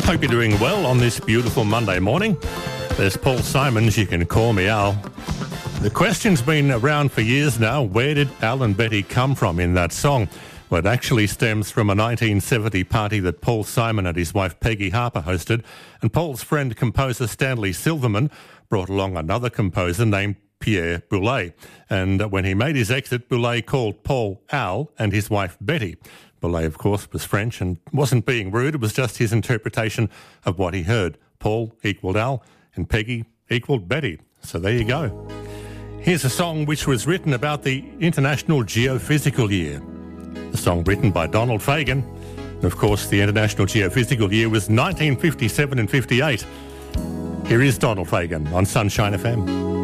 Hope you're doing well on this beautiful Monday morning. There's Paul Simons, You Can Call Me Al. The question's been around for years now. Where did Al and Betty come from in that song? Well, it actually stems from a 1970 party that Paul Simon and his wife Peggy Harper hosted, and Paul's friend composer Stanley Silverman brought along another composer named Pierre Boulez. And when he made his exit, Boulez called Paul Al and his wife Betty. Boulez, of course, was French and wasn't being rude. It was just his interpretation of what he heard. Paul equaled Al and Peggy equaled Betty. So there you go. Here's a song which was written about the International Geophysical Year. A song written by Donald Fagen. And of course, the International Geophysical Year was 1957 and 58. Here is Donald Fagen on Sunshine FM.